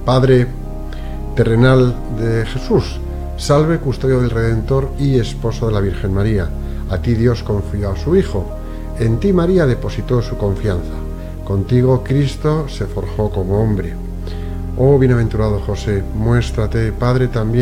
Padre terrenal de Jesús, salve, custodio del Redentor y esposo de la Virgen María. A ti Dios confió a su Hijo, en ti María depositó su confianza. Contigo Cristo se forjó como hombre. Oh bienaventurado José, muéstrate, Padre, también